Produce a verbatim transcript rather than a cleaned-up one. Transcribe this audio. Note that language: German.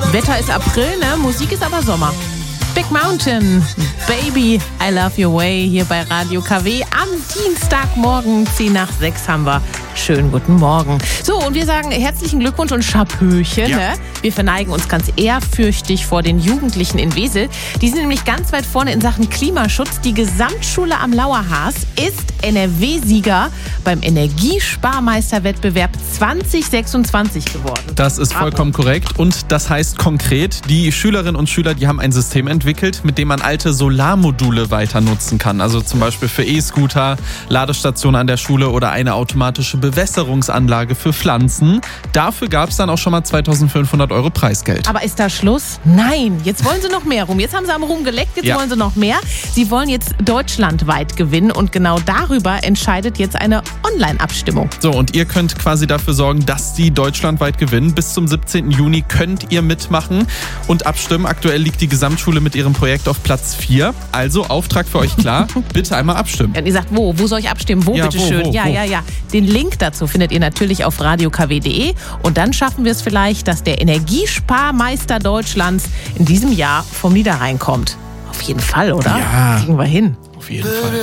Wetter ist April, ne? Musik ist aber Sommer. Big Mountain, Baby, I Love Your Way hier bei Radio K W. Am Dienstagmorgen, zehn nach sechs haben wir. Schönen guten Morgen. So, und wir sagen herzlichen Glückwunsch und Schapöchen. Ja. Ne? Wir verneigen uns ganz ehrfürchtig vor den Jugendlichen in Wesel. Die sind nämlich ganz weit vorne in Sachen Klimaschutz. Die Gesamtschule am Lauerhaas ist N R W-Sieger beim Energiesparmeisterwettbewerb zwanzig sechsundzwanzig geworden. Das ist vollkommen korrekt. Und das heißt konkret, die Schülerinnen und Schüler, die haben ein System entwickelt, mit dem man alte Solarmodule weiter nutzen kann. Also zum Beispiel für E-Scooter, Ladestationen an der Schule oder eine automatische Bewässerungsanlage für Pflanzen. Dafür gab es dann auch schon mal zweitausendfünfhundert Euro Preisgeld. Aber ist da Schluss? Nein, jetzt wollen sie noch mehr rum. Jetzt haben sie am Rum geleckt, jetzt ja. wollen sie noch mehr. Sie wollen jetzt deutschlandweit gewinnen und genau darüber entscheidet jetzt eine Online-Abstimmung. So, und ihr könnt quasi dafür sorgen, dass sie deutschlandweit gewinnen. Bis zum siebzehnten Juni könnt ihr mitmachen und abstimmen. Aktuell liegt die Gesamtschule mit ihrem Projekt auf Platz vier. Also Auftrag für euch klar, bitte einmal abstimmen. Und ihr sagt, wo? Wo soll ich abstimmen? Wo, ja, bitteschön? Wo, wo, ja, wo? ja, ja. Den Link dazu findet ihr natürlich auf radio k w punkt de und dann schaffen wir es vielleicht, dass der Energiesparmeister Deutschlands in diesem Jahr vom Niederrhein kommt. Auf jeden Fall, oder? Ja. Kriegen wir hin. Auf jeden Fall.